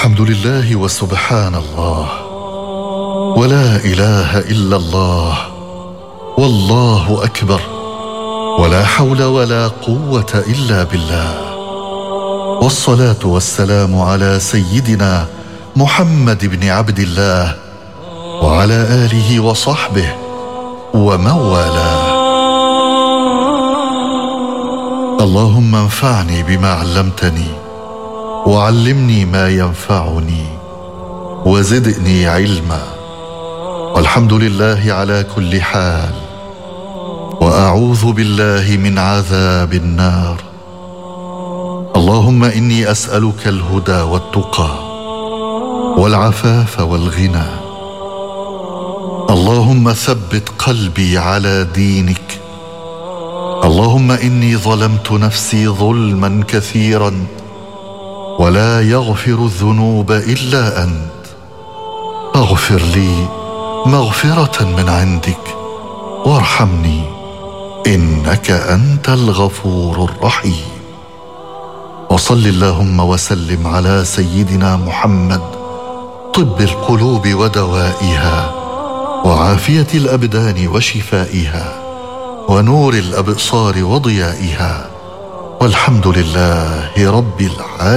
الحمد لله وسبحان الله، ولا إله إلا الله، والله أكبر، ولا حول ولا قوة إلا بالله. والصلاة والسلام على سيدنا محمد بن عبد الله وعلى آله وصحبه ومن والاه. اللهم انفعني بما علمتني، وعلمني ما ينفعني، وزدني علما. والحمد لله على كل حال، وأعوذ بالله من عذاب النار. اللهم إني أسألك الهدى والتقى والعفاف والغنى. اللهم ثبت قلبي على دينك. اللهم إني ظلمت نفسي ظلما كثيرا، ولا يغفر الذنوب إلا أنت، فاغفر لي مغفرة من عندك، وارحمني إنك أنت الغفور الرحيم. وصل اللهم وسلم على سيدنا محمد، طب القلوب ودوائها، وعافية الأبدان وشفائها، ونور الأبصار وضيائها، والحمد لله رب العالمين.